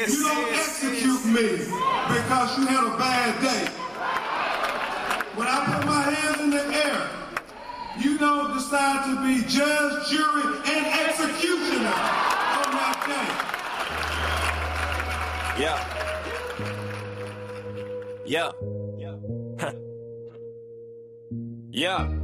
You don't execute me because you had a bad day. When I put my hands in the air, you don't decide to be judge, jury, and executioner on that day. Yeah. Yeah. Yeah.